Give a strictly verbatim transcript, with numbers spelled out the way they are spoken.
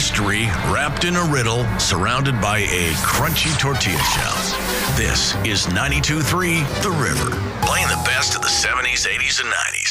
History wrapped in a riddle, surrounded by a crunchy tortilla shell. This is ninety-two point three The River, playing the best of the seventies, eighties, and nineties.